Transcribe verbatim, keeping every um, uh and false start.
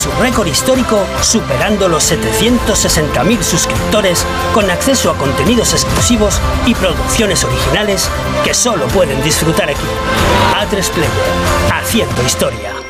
su récord histórico superando los setecientos sesenta mil suscriptores con acceso a contenidos exclusivos y producciones originales que solo pueden disfrutar aquí. A tres Player, haciendo historia.